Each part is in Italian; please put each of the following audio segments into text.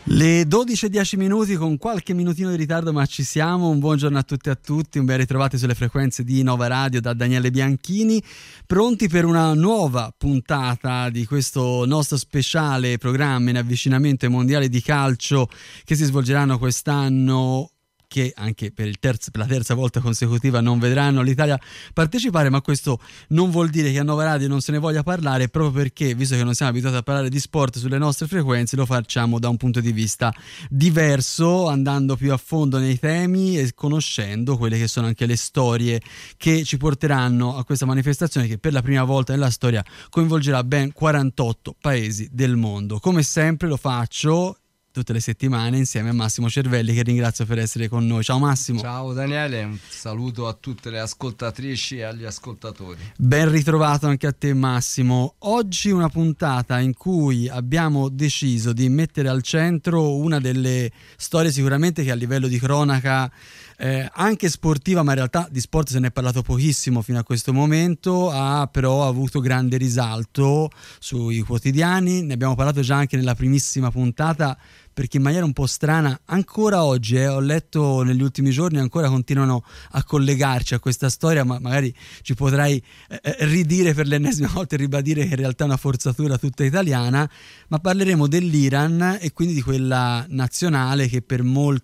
Le 12:10 con qualche minutino di ritardo, ma ci siamo. Un buongiorno a tutti e a tutti, un ben ritrovati sulle frequenze di Nova Radio da Daniele Bianchini, pronti per una nuova puntata di questo nostro speciale programma in avvicinamento ai mondiali di calcio che si svolgeranno quest'anno, che anche per la terza volta consecutiva non vedranno l'Italia partecipare, ma questo non vuol dire che a Nova Radio non se ne voglia parlare, proprio perché, visto che non siamo abituati a parlare di sport sulle nostre frequenze, lo facciamo da un punto di vista diverso, andando più a fondo nei temi e conoscendo quelle che sono anche le storie che ci porteranno a questa manifestazione che per la prima volta nella storia coinvolgerà ben 48 paesi del mondo. Come sempre lo faccio tutte le settimane insieme a Massimo Cervelli, che ringrazio per essere con noi. Ciao Massimo. Ciao Daniele, un saluto a tutte le ascoltatrici e agli ascoltatori. Ben ritrovato anche a te Massimo. Oggi una puntata in cui abbiamo deciso di mettere al centro una delle storie sicuramente che a livello di cronaca anche sportiva, ma in realtà di sport se ne è parlato pochissimo fino a questo momento, ha però avuto grande risalto sui quotidiani. Ne abbiamo parlato già anche nella primissima puntata, perché in maniera un po' strana ancora oggi ho letto negli ultimi giorni ancora continuano a collegarci a questa storia, ma magari ci potrai ridire per l'ennesima volta e ribadire che in realtà è una forzatura tutta italiana. Ma parleremo dell'Iran e quindi di quella nazionale che per molti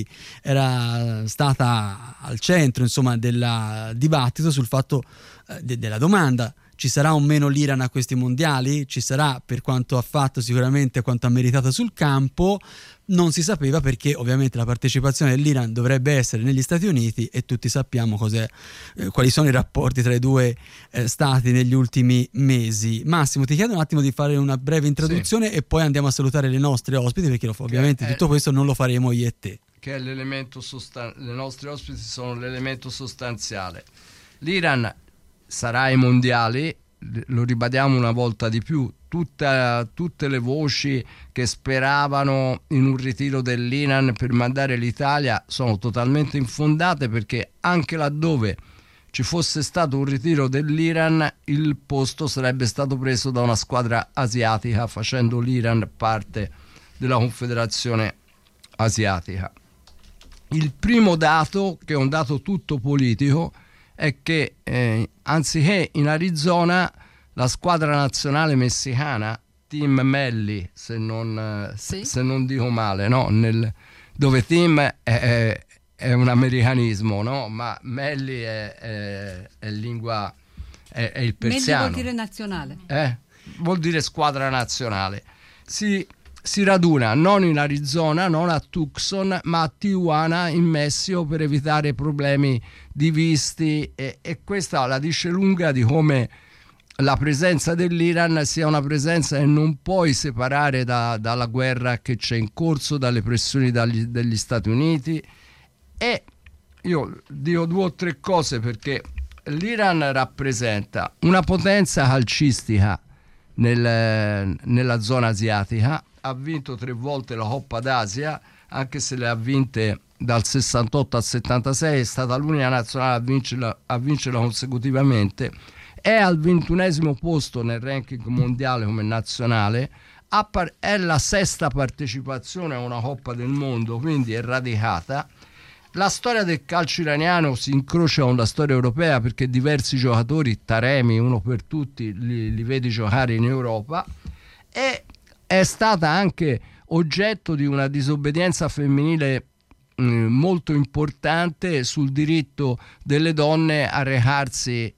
era stata al centro, insomma, del dibattito sul fatto della domanda: ci sarà o meno l'Iran a questi mondiali? Ci sarà per quanto ha fatto, sicuramente quanto ha meritato sul campo. Non si sapeva, perché ovviamente la partecipazione dell'Iran dovrebbe essere negli Stati Uniti e tutti sappiamo quali sono i rapporti tra i due stati negli ultimi mesi. Massimo, ti chiedo un attimo di fare una breve introduzione, sì, e poi andiamo a salutare le nostre ospiti, perché ovviamente tutto questo non lo faremo io e te. Che è l'elemento le nostre ospiti sono l'elemento sostanziale. L'Iran sarà ai mondiali, lo ribadiamo una volta di più. Tutte le voci che speravano in un ritiro dell'Iran per mandare l'Italia sono totalmente infondate, perché anche laddove ci fosse stato un ritiro dell'Iran, il posto sarebbe stato preso da una squadra asiatica, facendo l'Iran parte della Confederazione Asiatica. Il primo dato, che è un dato tutto politico, è che anziché in Arizona, la squadra nazionale messicana, Team Melli, se non dico male, no? Dove Team è un americanismo, no? Ma Melli è lingua, è il persiano. Melli vuol dire nazionale. Vuol dire squadra nazionale. Si raduna non in Arizona, non a Tucson, ma a Tijuana in Messico, per evitare problemi di visti, e questa la dice lunga di come la presenza dell'Iran sia una presenza che non puoi separare dalla guerra che c'è in corso, dalle pressioni degli Stati Uniti. E io dico due o tre cose, perché l'Iran rappresenta una potenza calcistica nella zona asiatica. Ha vinto 3 volte la Coppa d'Asia, anche se le ha vinte dal 68 al 76, è stata l'unica nazionale a vincerla consecutivamente. È al 21° posto nel ranking mondiale come nazionale, è la 6ª partecipazione a una Coppa del Mondo, quindi è radicata. La storia del calcio iraniano si incrocia con la storia europea, perché diversi giocatori, Taremi, uno per tutti, li vedi giocare in Europa, e è stata anche oggetto di una disobbedienza femminile molto importante sul diritto delle donne a recarsi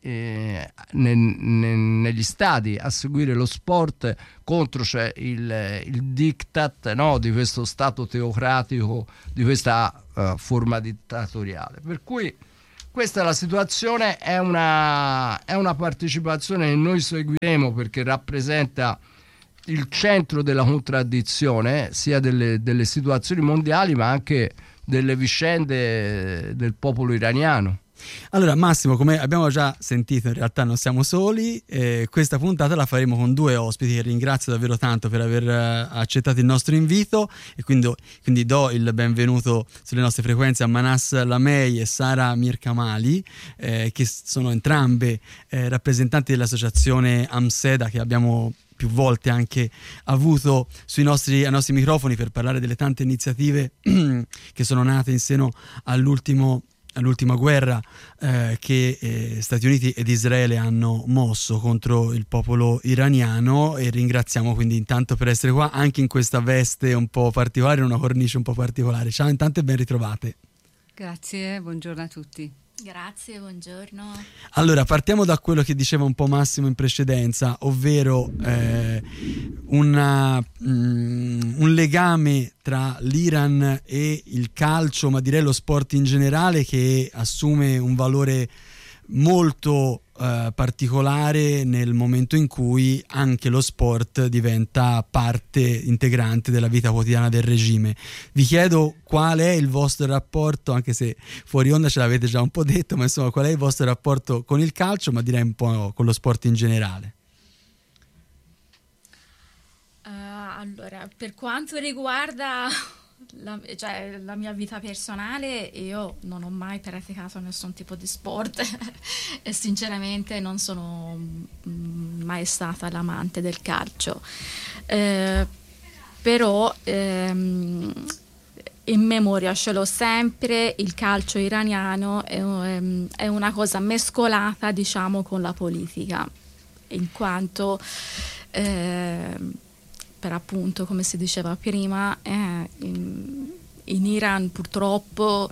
negli stadi, a seguire lo sport, contro il diktat, no, di questo stato teocratico, di questa forma dittatoriale. Per cui questa è la situazione. È una partecipazione che noi seguiremo, perché rappresenta il centro della contraddizione, sia delle situazioni mondiali, ma anche delle vicende del popolo iraniano. Allora Massimo, come abbiamo già sentito, in realtà non siamo soli, questa puntata la faremo con due ospiti che ringrazio davvero tanto per aver accettato il nostro invito, e quindi do il benvenuto sulle nostre frequenze a Manas Lamei e Sara Mirkamali, che sono entrambe rappresentanti dell'associazione Amseda, che abbiamo più volte anche avuto ai nostri microfoni per parlare delle tante iniziative che sono nate in seno all'ultima guerra che Stati Uniti ed Israele hanno mosso contro il popolo iraniano, e ringraziamo quindi intanto per essere qua anche in questa veste un po' particolare, in una cornice un po' particolare. Ciao intanto e ben ritrovate. Grazie, buongiorno a tutti. Grazie, buongiorno. Allora, partiamo da quello che diceva un po' Massimo in precedenza, ovvero un legame tra l'Iran e il calcio, ma direi lo sport in generale, che assume un valore molto particolare nel momento in cui anche lo sport diventa parte integrante della vita quotidiana del regime. Vi chiedo qual è il vostro rapporto, anche se fuori onda ce l'avete già un po' detto, ma insomma qual è il vostro rapporto con il calcio, ma direi un po' con lo sport in generale. Allora, per quanto riguarda la mia vita personale, io non ho mai praticato nessun tipo di sport e sinceramente non sono mai stata l'amante del calcio, però in memoria ce l'ho sempre. Il calcio iraniano è una cosa mescolata, diciamo, con la politica, in quanto per appunto, come si diceva prima, in Iran purtroppo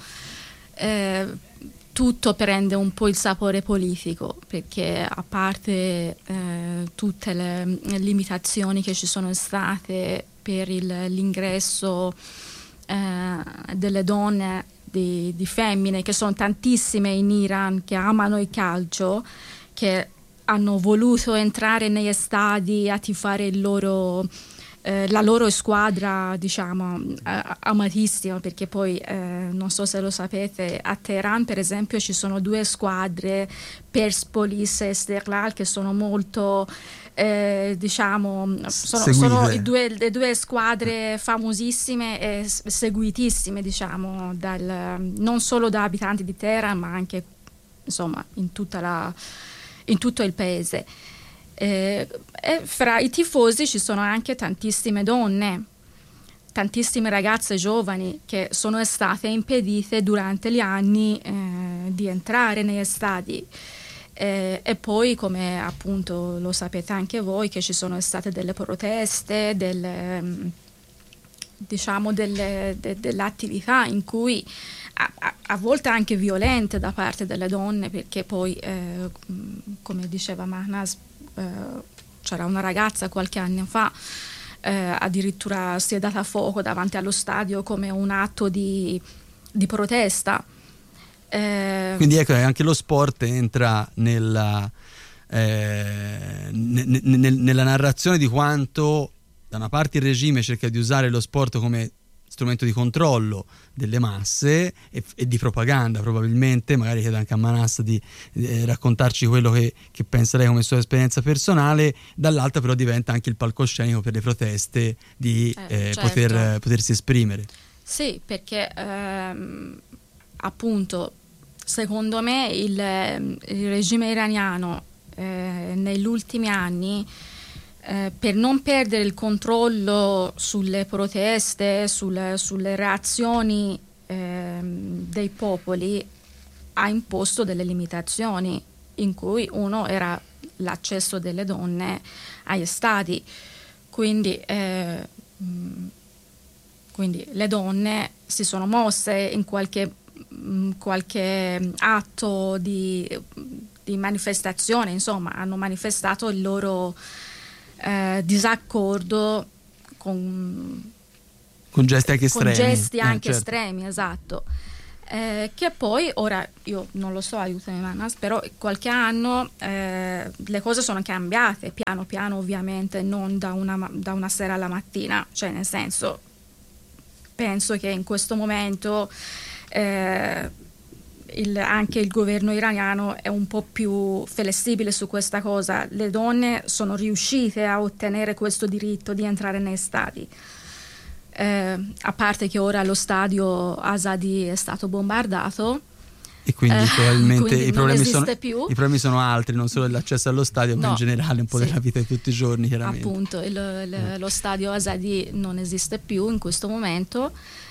tutto prende un po' il sapore politico, perché a parte tutte le limitazioni che ci sono state per l'ingresso delle donne, di femmine, che sono tantissime in Iran, che amano il calcio, che hanno voluto entrare negli stadi a tifare la loro squadra, diciamo, amatissima, perché poi non so se lo sapete, a Teheran per esempio ci sono due squadre, Persepolis e Istiklal, che sono molto diciamo sono le due squadre famosissime e seguitissime, diciamo, non solo da abitanti di Teheran, ma anche insomma in tutto il paese. E fra i tifosi ci sono anche tantissime donne, tantissime ragazze giovani che sono state impedite durante gli anni di entrare negli stadi, e poi, come appunto lo sapete anche voi, che ci sono state delle proteste, delle attività in cui a volte anche violente da parte delle donne, perché poi come diceva Mahnaz, c'era una ragazza qualche anno fa, addirittura si è data fuoco davanti allo stadio come un atto di protesta. Quindi ecco, anche lo sport entra nella narrazione di quanto da una parte il regime cerca di usare lo sport come strumento di controllo delle masse e di propaganda, probabilmente. Magari chiedo anche a Manas di raccontarci quello che pensa lei come sua esperienza personale. Dall'altra però diventa anche il palcoscenico per le proteste di certo. potersi esprimere. Sì, perché appunto secondo me il regime iraniano negli ultimi anni, per non perdere il controllo sulle proteste, sulle reazioni dei popoli, ha imposto delle limitazioni, in cui uno era l'accesso delle donne agli stadi. Quindi le donne si sono mosse in qualche atto di manifestazione, insomma, hanno manifestato il loro disaccordo con gesti anche estremi. Con gesti anche certo. estremi, esatto. Che poi, ora io non lo so, aiutami Manas, però qualche anno le cose sono cambiate piano piano, ovviamente non da una sera alla mattina, cioè nel senso, penso che in questo momento anche il governo iraniano è un po' più flessibile su questa cosa. Le donne sono riuscite a ottenere questo diritto di entrare nei stadi. A parte che ora lo stadio Azadi è stato bombardato e quindi probabilmente quindi i problemi sono più. altri, non solo dell'accesso allo stadio, ma in generale un po' della vita di tutti i giorni, chiaramente. Appunto, lo stadio Azadi non esiste più in questo momento.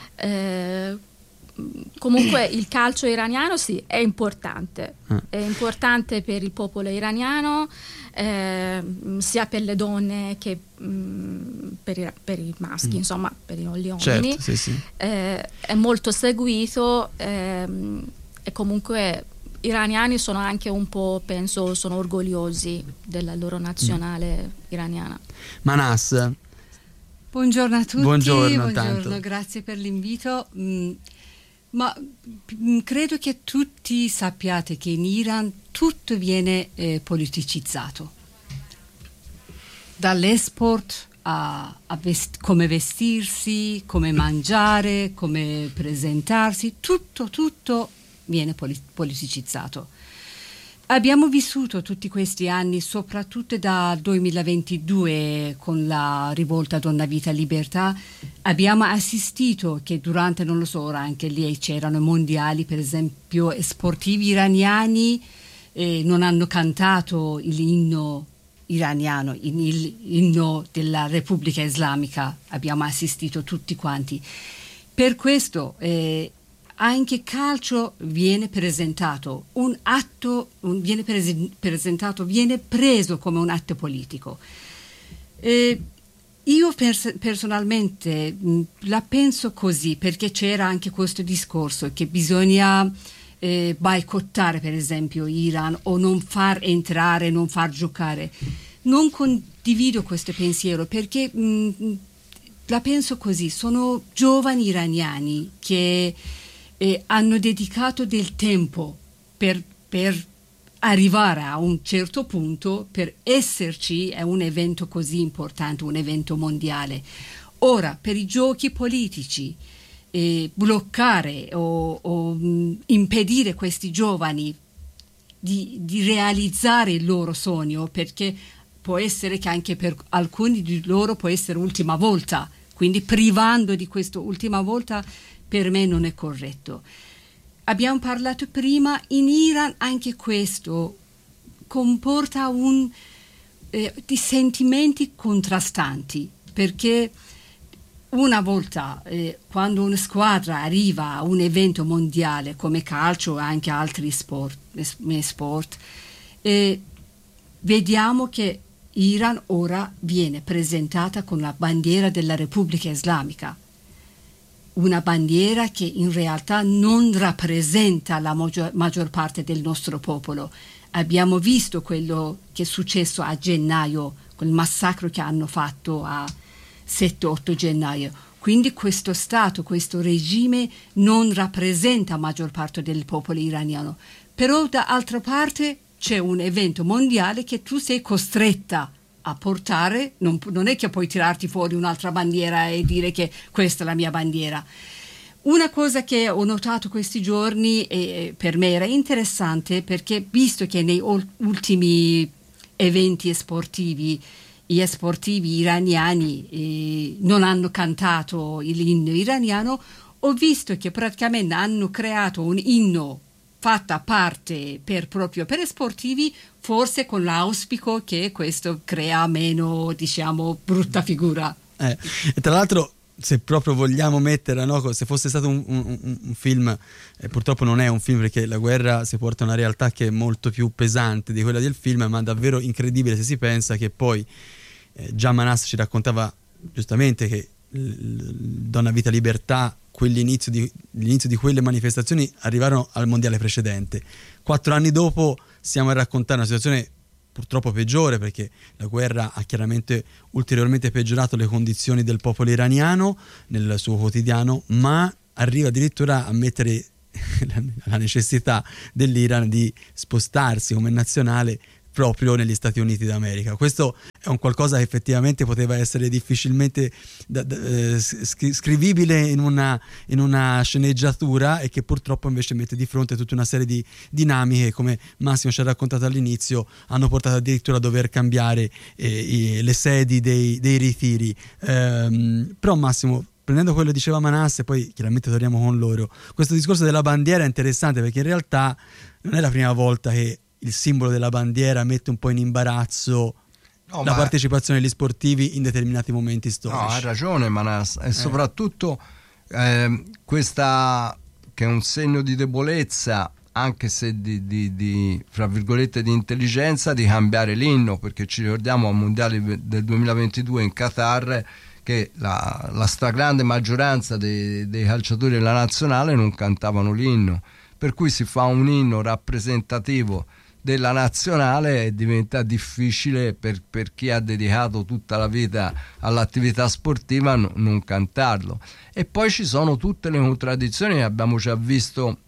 Comunque il calcio iraniano sì, è importante per il popolo iraniano, sia per le donne che per i maschi, insomma, per gli uomini. Certo, sì. È molto seguito, e comunque gli iraniani sono anche un po', penso, sono orgogliosi della loro nazionale iraniana. Manas. Buongiorno a tutti. Buongiorno, grazie per l'invito. Ma credo che tutti sappiate che in Iran tutto viene politicizzato, dall'esport come vestirsi, come mangiare, come presentarsi, tutto viene politicizzato. Abbiamo vissuto tutti questi anni, soprattutto da 2022 con la rivolta Donna Vita Libertà, abbiamo assistito che durante, non lo so, ora anche lì c'erano mondiali, per esempio, sportivi iraniani non hanno cantato l'inno iraniano, l'inno della Repubblica Islamica, abbiamo assistito tutti quanti. Per questo anche calcio viene presentato viene preso come un atto politico. Io personalmente la penso così, perché c'era anche questo discorso che bisogna boicottare per esempio Iran o non far entrare, non far giocare. Non condivido questo pensiero, perché la penso così: sono giovani iraniani che hanno dedicato del tempo per arrivare a un certo punto, per esserci a un evento così importante, un evento mondiale. Ora, per i giochi politici, bloccare o impedire questi giovani di realizzare il loro sogno, perché può essere che anche per alcuni di loro può essere l'ultima volta, quindi privando di questa ultima volta per me non è corretto. Abbiamo parlato prima, in Iran anche questo comporta di sentimenti contrastanti, perché una volta quando una squadra arriva a un evento mondiale come calcio e anche altri sport, vediamo che Iran ora viene presentata con la bandiera della Repubblica Islamica, una bandiera che in realtà non rappresenta la maggior parte del nostro popolo. Abbiamo visto quello che è successo a gennaio, quel massacro che hanno fatto a 7-8 gennaio. Quindi questo Stato, questo regime non rappresenta la maggior parte del popolo iraniano. Però dall'altra parte c'è un evento mondiale che tu sei costretta a portare, non è che puoi tirarti fuori un'altra bandiera e dire che questa è la mia bandiera. Una cosa che ho notato questi giorni e per me era interessante, perché visto che nei ultimi eventi sportivi gli sportivi iraniani non hanno cantato l'inno iraniano, ho visto che praticamente hanno creato un inno fatta parte proprio per sportivi, forse con l'auspico che questo crea meno, diciamo, brutta figura. E tra l'altro, se proprio vogliamo mettere, no, se fosse stato un film, purtroppo non è un film, perché la guerra si porta a una realtà che è molto più pesante di quella del film, ma davvero incredibile se si pensa che poi già Manas ci raccontava giustamente che Donna Vita Libertà, l'inizio di quelle manifestazioni arrivarono al mondiale precedente. 4 anni dopo siamo a raccontare una situazione purtroppo peggiore, perché la guerra ha chiaramente ulteriormente peggiorato le condizioni del popolo iraniano nel suo quotidiano, ma arriva addirittura a mettere la necessità dell'Iran di spostarsi come nazionale proprio negli Stati Uniti d'America. Questo è un qualcosa che effettivamente poteva essere difficilmente scrivibile in una sceneggiatura, e che purtroppo invece mette di fronte tutta una serie di dinamiche, come Massimo ci ha raccontato all'inizio, hanno portato addirittura a dover cambiare le sedi dei ritiri. Però Massimo, prendendo quello che diceva Manasse, poi chiaramente torniamo con loro, questo discorso della bandiera è interessante, perché in realtà non è la prima volta che il simbolo della bandiera mette un po' in imbarazzo la partecipazione degli sportivi in determinati momenti storici. No, ha ragione Manasse, e soprattutto questa, che è un segno di debolezza, anche se di fra virgolette di intelligenza, di cambiare l'inno, perché ci ricordiamo al mondiale del 2022 in Qatar che la stragrande maggioranza dei calciatori della nazionale non cantavano l'inno, per cui si fa un inno rappresentativo della nazionale e diventa difficile per chi ha dedicato tutta la vita all'attività sportiva non cantarlo. E poi ci sono tutte le contraddizioni che abbiamo già visto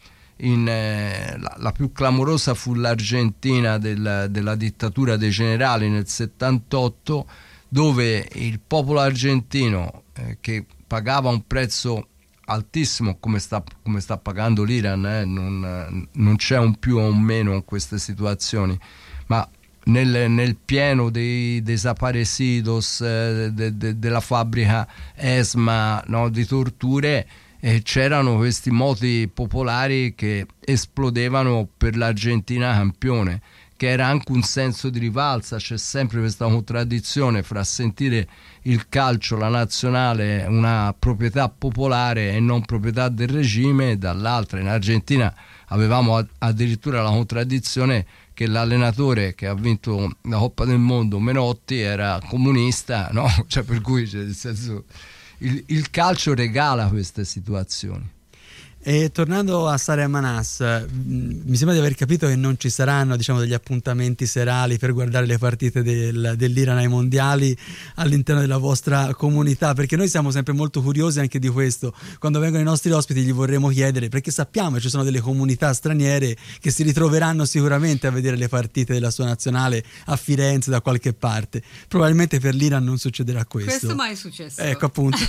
la più clamorosa fu l'Argentina della dittatura dei generali nel 78, dove il popolo argentino, che pagava un prezzo altissimo come sta pagando l'Iran, non c'è un più o un meno in queste situazioni, ma nel pieno dei desaparecidos, della fabbrica ESMA, no, di torture, c'erano questi moti popolari che esplodevano per l'Argentina campione, che era anche un senso di rivalsa. C'è sempre questa contraddizione fra sentire il calcio, la nazionale, una proprietà popolare e non proprietà del regime, e dall'altra in Argentina avevamo addirittura la contraddizione che l'allenatore che ha vinto la Coppa del Mondo, Menotti, era comunista, no? Cioè, per cui nel senso, il calcio regala queste situazioni. E tornando a Sara e Manas, mi sembra di aver capito che non ci saranno, diciamo, degli appuntamenti serali per guardare le partite dell'Iran ai mondiali all'interno della vostra comunità, perché noi siamo sempre molto curiosi anche di questo. Quando vengono i nostri ospiti gli vorremmo chiedere, perché sappiamo che ci sono delle comunità straniere che si ritroveranno sicuramente a vedere le partite della sua nazionale a Firenze, da qualche parte. Probabilmente per l'Iran non succederà questo. Questo mai è successo. Ecco, appunto.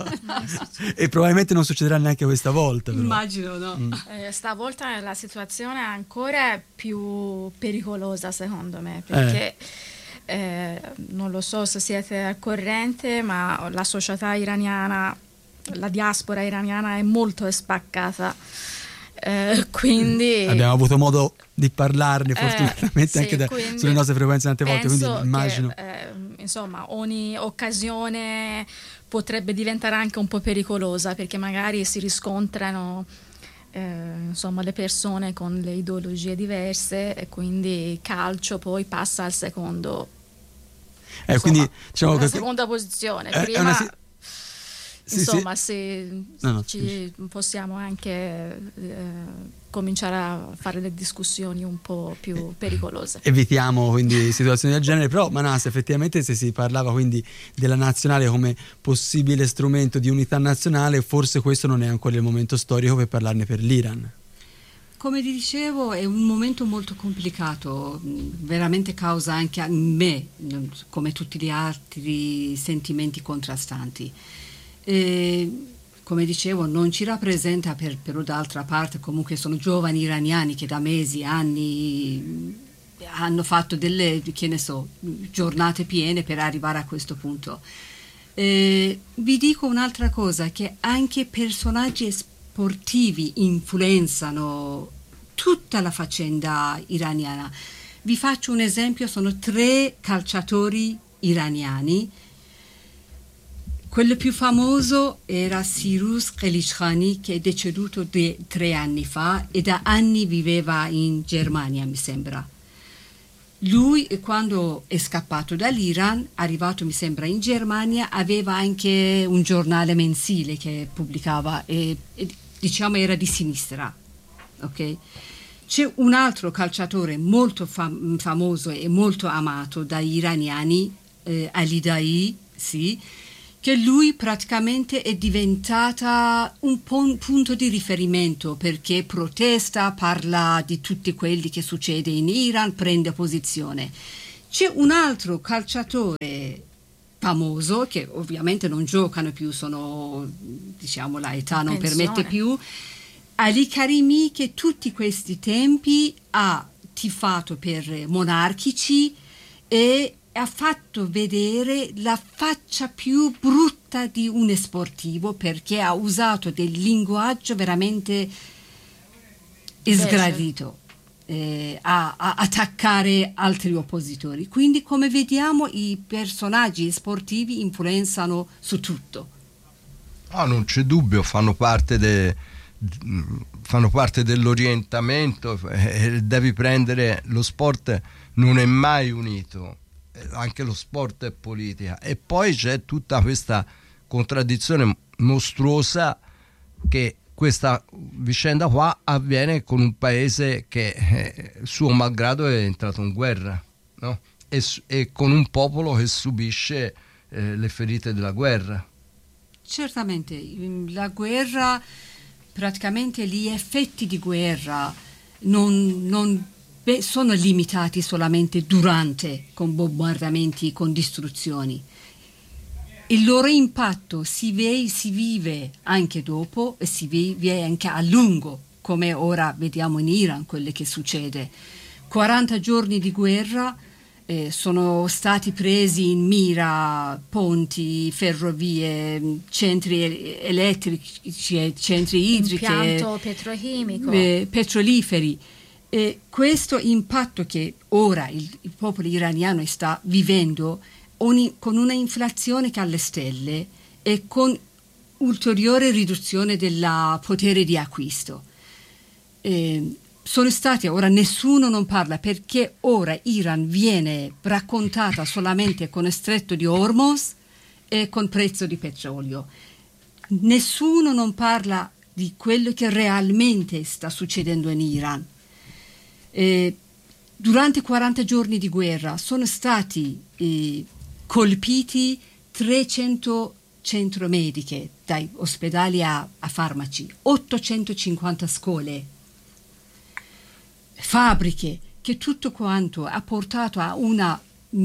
E probabilmente non succederà neanche questa volta, però. Immagino, no? Stavolta la situazione è ancora più pericolosa, secondo me, perché non lo so se siete al corrente, ma la società iraniana, la diaspora iraniana è molto spaccata. Quindi abbiamo avuto modo di parlarne fortunatamente, sì, anche sulle nostre frequenze tante volte, quindi immagino che, insomma, ogni occasione potrebbe diventare anche un po' pericolosa, perché magari si riscontrano insomma le persone con le ideologie diverse, e quindi calcio poi passa al secondo, quindi diciamo la seconda posizione. Prima insomma, se possiamo anche cominciare a fare le discussioni un po' più pericolose. Evitiamo quindi situazioni del genere, però Manas, effettivamente se si parlava quindi della nazionale come possibile strumento di unità nazionale, forse questo non è ancora il momento storico per parlarne per l'Iran. Come ti dicevo, è un momento molto complicato, veramente causa anche a me, come tutti gli altri, sentimenti contrastanti. Come dicevo, non ci rappresenta, però d'altra parte comunque sono giovani iraniani che da mesi, anni hanno fatto delle, che ne so, giornate piene per arrivare a questo punto. Vi dico un'altra cosa, che anche personaggi sportivi influenzano tutta la faccenda iraniana. Vi faccio un esempio, sono 3 calciatori iraniani. Quello più famoso era Siruz Qelichkhani, che è deceduto 3 anni fa e da anni viveva in Germania, mi sembra. Lui, quando è scappato dall'Iran, arrivato mi sembra in Germania, aveva anche un giornale mensile che pubblicava e diciamo era di sinistra. Okay? C'è un altro calciatore molto famoso e molto amato dagli iraniani, Ali Daei, sì, che lui praticamente è diventata un punto di riferimento, perché protesta, parla di tutti quelli che succede in Iran, prende posizione. C'è un altro calciatore famoso che ovviamente non giocano più, sono, diciamo, la età non permette più, Ali Karimi, che tutti questi tempi ha tifato per monarchici e ha fatto vedere la faccia più brutta di un sportivo, perché ha usato del linguaggio veramente sgradito a attaccare altri oppositori. Quindi, come vediamo, i personaggi sportivi influenzano su tutto. Non c'è dubbio, fanno parte dell'orientamento, devi prendere, lo sport non è mai unito, anche lo sport è politica, e poi c'è tutta questa contraddizione mostruosa che questa vicenda qua avviene con un paese che suo malgrado è entrato in guerra, no? e con un popolo che subisce le ferite della guerra. Certamente, la guerra, praticamente gli effetti di guerra non sono limitati solamente durante, con bombardamenti, con distruzioni. Il loro impatto si vive anche dopo e si vive anche a lungo, come ora vediamo in Iran quello che succede. 40 giorni di guerra, sono stati presi in mira ponti, ferrovie, centri elettrici, centri idrici, impianto petrochimico, petroliferi. Questo impatto che ora il popolo iraniano sta vivendo con una inflazione che alle stelle e con ulteriore riduzione del potere di acquisto. Sono stati, ora nessuno non parla, perché ora Iran viene raccontata solamente con stretto di Hormuz e con prezzo di petrolio. Nessuno non parla di quello che realmente sta succedendo in Iran. Durante 40 giorni di guerra sono stati colpiti 300 centro mediche, dai ospedali a farmaci, 850 scuole, fabbriche, che tutto quanto ha portato a una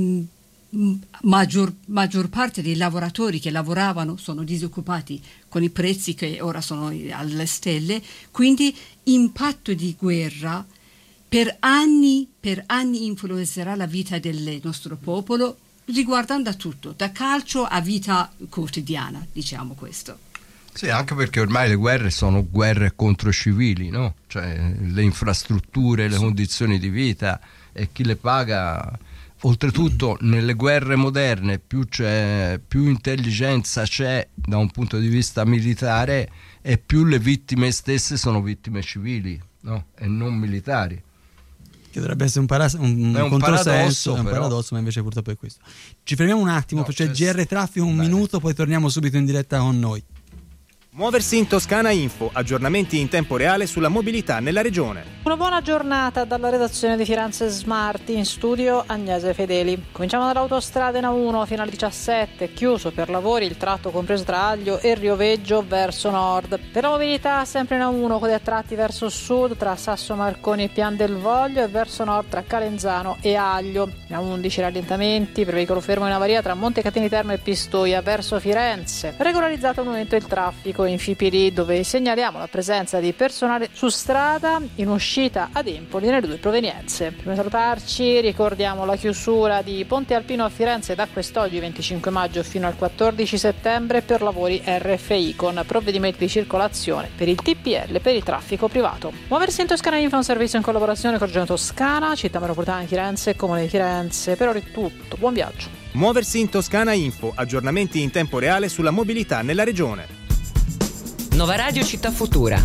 maggior parte dei lavoratori che lavoravano sono disoccupati, con i prezzi che ora sono alle stelle. Quindi impatto di guerra per anni influenzerà la vita del nostro popolo, riguardando tutto, da calcio a vita quotidiana, diciamo questo. Sì, anche perché ormai le guerre sono guerre contro i civili, no? Cioè le infrastrutture, le condizioni di vita, e chi le paga. Oltretutto nelle guerre moderne più intelligenza c'è da un punto di vista militare, e più le vittime stesse sono vittime civili, no? E non militari. Che dovrebbe essere un controsenso, è un paradosso, ma invece purtroppo è questo. Ci fermiamo un attimo, c'è GR Traffico, un minuto, poi torniamo subito in diretta con noi. Muoversi in Toscana Info, aggiornamenti in tempo reale sulla mobilità nella regione. Una buona giornata dalla redazione di Firenze Smart, in studio Agnese Fedeli. Cominciamo dall'autostrada A1 fino al 17, chiuso per lavori il tratto compreso tra Aglio e Rioveggio verso nord. Per la mobilità sempre in A1, con a tratti verso sud tra Sasso Marconi e Pian del Voglio, e verso nord tra Calenzano e Aglio. In A11 rallentamenti per veicolo fermo in avaria tra Montecatini Terme e Pistoia verso Firenze. Regolarizzato al momento il traffico in Fipili, dove segnaliamo la presenza di personale su strada in uscita ad Empoli nelle due provenienze. Prima di salutarci ricordiamo la chiusura di Ponte Alpino a Firenze da quest'oggi 25 maggio fino al 14 settembre per lavori RFI, con provvedimenti di circolazione per il TPL per il traffico privato. Muoversi in Toscana Info è un servizio in collaborazione con Regione Toscana, Città Metropolitana di Firenze e Comune di Firenze. Per ora è tutto, buon viaggio. Muoversi in Toscana Info, aggiornamenti in tempo reale sulla mobilità nella regione. Nova Radio Città Futura.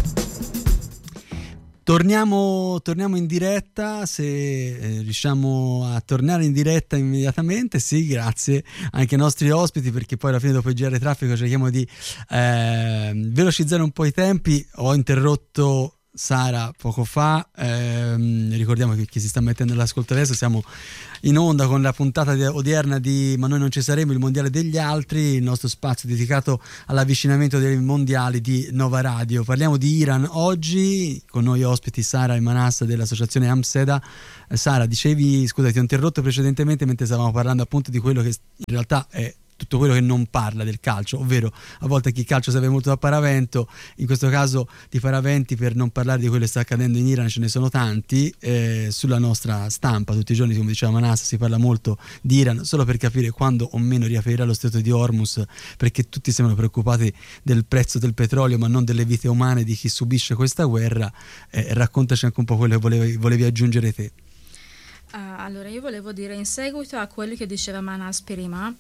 Torniamo in diretta, se riusciamo a tornare in diretta immediatamente, sì, grazie anche ai nostri ospiti, perché poi alla fine dopo il GR Traffico cerchiamo di velocizzare un po' i tempi. Ho interrotto Sara poco fa. Ricordiamo che chi si sta mettendo all'ascolto adesso, siamo in onda con la puntata odierna di Ma noi non ci saremo, il mondiale degli altri, il nostro spazio dedicato all'avvicinamento dei mondiali di Nova Radio. Parliamo di Iran oggi, con noi ospiti Sara e Manas dell'associazione Amseda. Sara, dicevi, scusa, ti ho interrotto precedentemente mentre stavamo parlando appunto di quello che in realtà è tutto quello che non parla del calcio, ovvero a volte chi calcio serve molto da paravento, in questo caso di paraventi per non parlare di quello che sta accadendo in Iran ce ne sono tanti. Sulla nostra stampa tutti i giorni, come diceva Manas, si parla molto di Iran, solo per capire quando o meno riaprirà lo stretto di Hormuz, perché tutti sembrano preoccupati del prezzo del petrolio ma non delle vite umane di chi subisce questa guerra. Raccontaci anche un po' quello che volevi aggiungere te. Allora, io volevo dire, in seguito a quello che diceva Manas prima,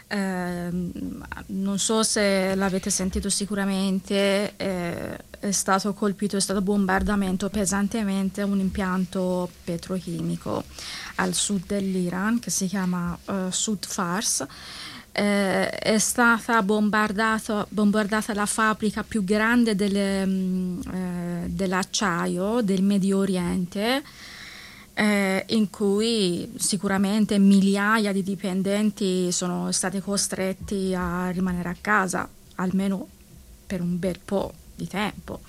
non so se l'avete sentito, sicuramente è stato bombardamento pesantemente un impianto petrochimico al sud dell'Iran che si chiama Sud Fars. È stata bombardata la fabbrica più grande dell'acciaio del Medio Oriente, in cui sicuramente migliaia di dipendenti sono stati costretti a rimanere a casa, almeno per un bel po' di tempo.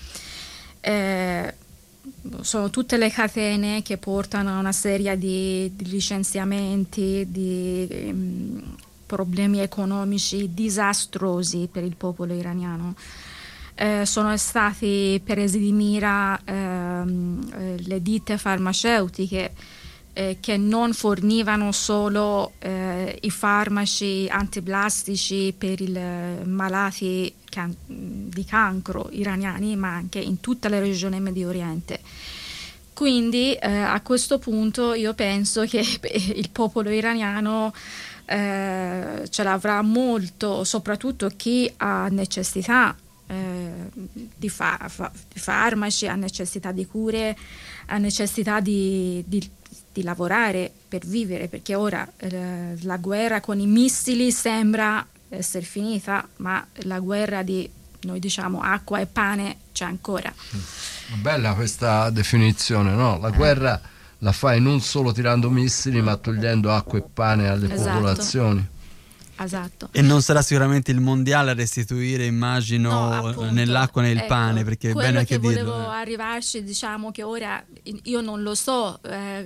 Sono tutte le catene che portano a una serie di licenziamenti, di problemi economici disastrosi per il popolo iraniano. Sono stati presi di mira le ditte farmaceutiche che non fornivano solo i farmaci antiblastici per i malati di cancro iraniani, ma anche in tutta la regione Medio Oriente. Quindi a questo punto io penso che il popolo iraniano ce l'avrà molto, soprattutto chi ha necessità di farmaci, ha necessità di cure, ha necessità di lavorare per vivere, perché ora la guerra con i missili sembra essere finita, ma la guerra di, noi diciamo, acqua e pane c'è ancora. Bella questa definizione, no? La guerra la fai non solo tirando missili, ma togliendo acqua e pane alle popolazioni. Esatto. E non sarà sicuramente il mondiale a restituire, immagino, appunto, nell'acqua e nel pane, perché è bene anche dirlo. Quello che volevo arrivarci, diciamo che ora, io non lo so,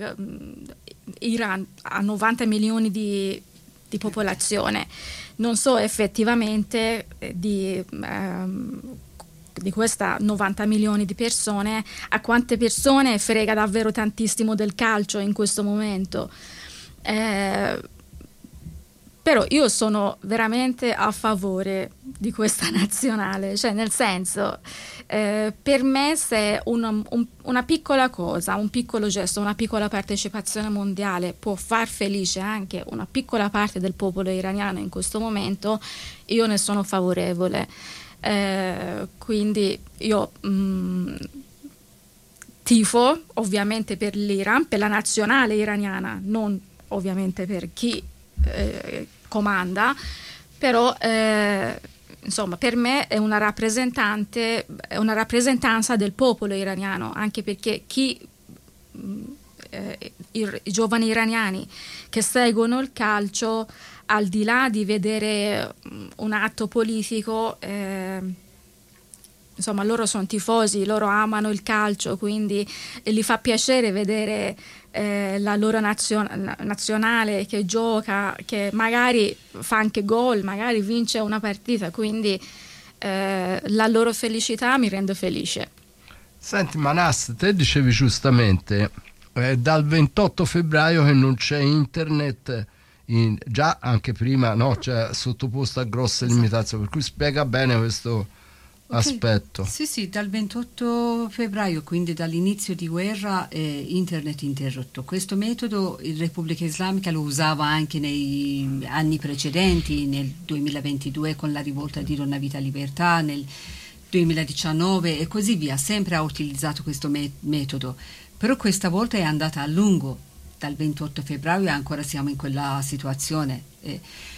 Iran ha 90 milioni di popolazione, non so effettivamente di questa 90 milioni di persone a quante persone frega davvero tantissimo del calcio in questo momento. Però io sono veramente a favore di questa nazionale, cioè nel senso, per me se una piccola cosa, un piccolo gesto, una piccola partecipazione mondiale può far felice anche una piccola parte del popolo iraniano in questo momento, io ne sono favorevole. Quindi io tifo ovviamente per l'Iran, per la nazionale iraniana, non ovviamente per chi comanda, però insomma per me è una rappresentanza del popolo iraniano, anche perché i giovani iraniani che seguono il calcio, al di là di vedere un atto politico, insomma loro sono tifosi, loro amano il calcio, quindi gli fa piacere vedere la loro nazionale che gioca, che magari fa anche gol, magari vince una partita, quindi la loro felicità mi rende felice. Senti Manas, te dicevi giustamente dal 28 febbraio che non c'è internet, già anche prima no, c'è sottoposto a grosse limitazioni, per cui spiega bene questo aspetto. Sì, dal 28 febbraio, quindi dall'inizio di guerra, internet interrotto. Questo metodo il Repubblica Islamica lo usava anche nei anni precedenti, nel 2022 con la rivolta di Donna Vita Libertà, nel 2019 e così via, sempre ha utilizzato questo metodo, però questa volta è andata a lungo, dal 28 febbraio e ancora siamo in quella situazione.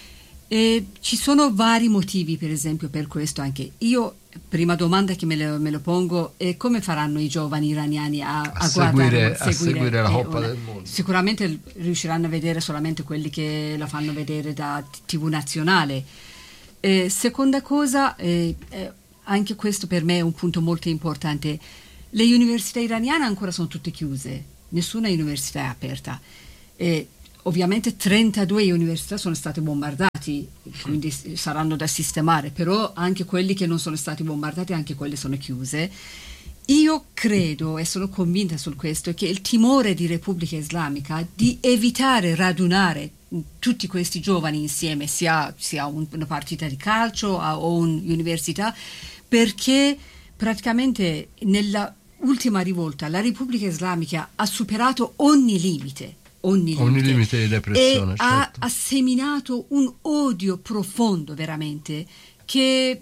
Ci sono vari motivi, per esempio, per questo. Anche io, prima domanda che me lo pongo è come faranno i giovani iraniani a seguire la Coppa del Mondo. Sicuramente riusciranno a vedere solamente quelli che la fanno vedere da TV nazionale. Seconda cosa, anche questo per me è un punto molto importante, le università iraniane ancora sono tutte chiuse, nessuna università è aperta. Ovviamente 32 università sono state bombardate, quindi saranno da sistemare, però anche quelli che non sono stati bombardati, anche quelle sono chiuse. Io credo e sono convinta su questo che il timore di Repubblica Islamica di evitare radunare tutti questi giovani insieme, sia una partita di calcio o un'università, perché praticamente nella ultima rivolta la Repubblica Islamica ha superato ogni limite di depressione, e certo. ha seminato un odio profondo veramente che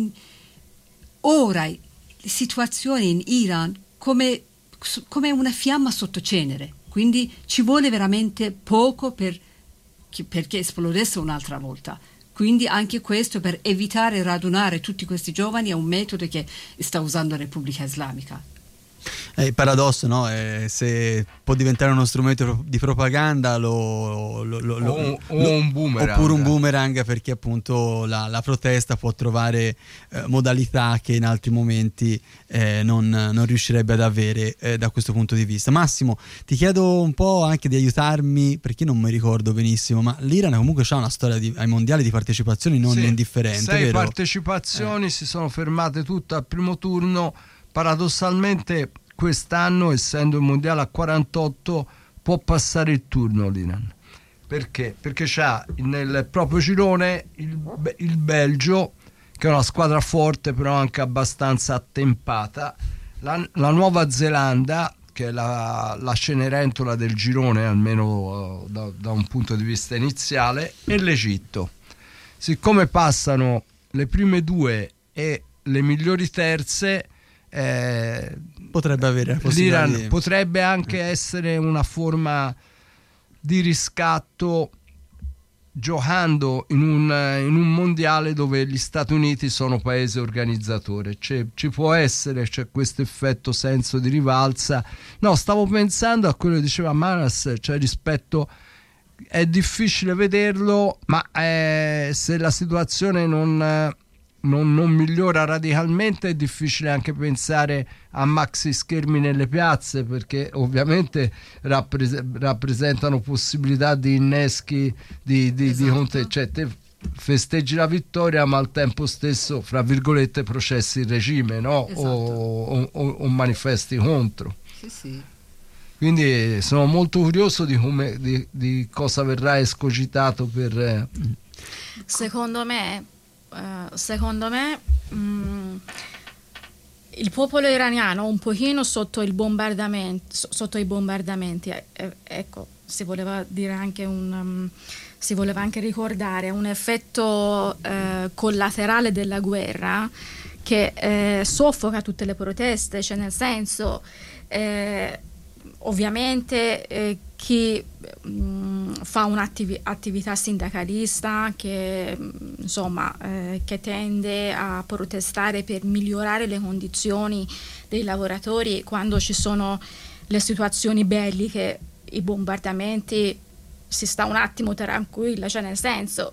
ora le situazioni in Iran come una fiamma sotto cenere, quindi ci vuole veramente poco perché esplodesse un'altra volta. Quindi anche questo, per evitare radunare tutti questi giovani, è un metodo che sta usando la Repubblica Islamica. Il paradosso, no? Se può diventare uno strumento di propaganda o un boomerang, oppure un boomerang, perché appunto la protesta può trovare modalità che in altri momenti non riuscirebbe ad avere da questo punto di vista. Massimo, ti chiedo un po' anche di aiutarmi, perché non mi ricordo benissimo, ma l'Iran comunque ha una storia ai mondiali di partecipazioni non indifferente. 6 vero? partecipazioni si sono fermate tutte al primo turno. Paradossalmente quest'anno, essendo il mondiale a 48, può passare il turno l'Iran. Perché? Perché c'ha nel proprio girone il Belgio, che è una squadra forte però anche abbastanza attempata, la Nuova Zelanda, che è la Cenerentola del girone, almeno da un punto di vista iniziale, e l'Egitto. Siccome passano le prime 2 e le migliori terze, potrebbe avere la possibilità l'Iran potrebbe anche essere una forma di riscatto, giocando in un mondiale dove gli Stati Uniti sono paese organizzatore. Ci può essere, c'è questo effetto senso di rivalsa. No, stavo pensando a quello che diceva Manas, cioè rispetto, è difficile vederlo, ma se la situazione non migliora radicalmente, è difficile anche pensare a maxi schermi nelle piazze, perché ovviamente rappresentano possibilità di inneschi esatto. Cioè te festeggi la vittoria ma al tempo stesso, fra virgolette, processi il regime, no? Esatto. o manifesti contro. Sì. Quindi sono molto curioso di cosa verrà escogitato per... Secondo me il popolo iraniano un pochino sotto i bombardamenti, ecco, si voleva anche ricordare un effetto collaterale della guerra che soffoca tutte le proteste, cioè nel senso ovviamente chi fa un'attività sindacalista che che tende a protestare per migliorare le condizioni dei lavoratori, quando ci sono le situazioni belliche, i bombardamenti, si sta un attimo tranquilla, cioè nel senso,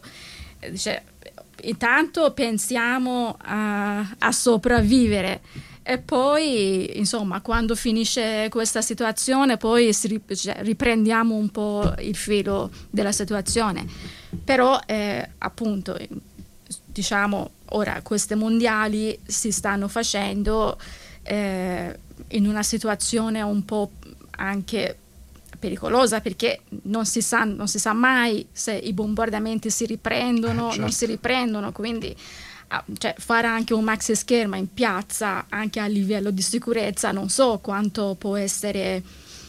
intanto pensiamo a sopravvivere. E poi, insomma, quando finisce questa situazione, poi riprendiamo un po' il filo della situazione. Però, appunto, diciamo, ora queste mondiali si stanno facendo in una situazione un po' anche pericolosa, perché non si sa mai se i bombardamenti si riprendono, certo. non si riprendono, quindi fare anche un maxi schermo in piazza anche a livello di sicurezza non so quanto può essere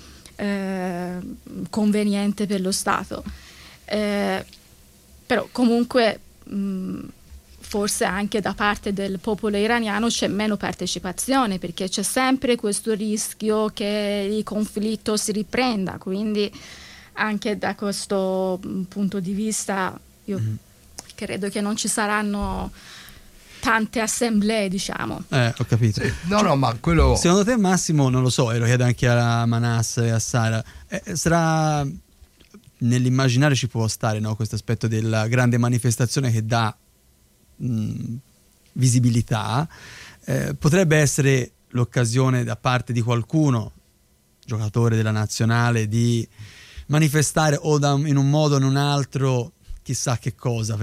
conveniente per lo Stato, però comunque forse anche da parte del popolo iraniano c'è meno partecipazione, perché c'è sempre questo rischio che il conflitto si riprenda, quindi anche da questo punto di vista io credo che non ci saranno tante assemblee, diciamo. Ho capito. Sì. No, ma quello... Secondo te, Massimo, non lo so, e lo chiedo anche a Manas e a Sara, sarà, nell'immaginario ci può stare, no, questo aspetto della grande manifestazione che dà visibilità, potrebbe essere l'occasione da parte di qualcuno, giocatore della nazionale, di manifestare o in un modo o in un altro chissà che cosa,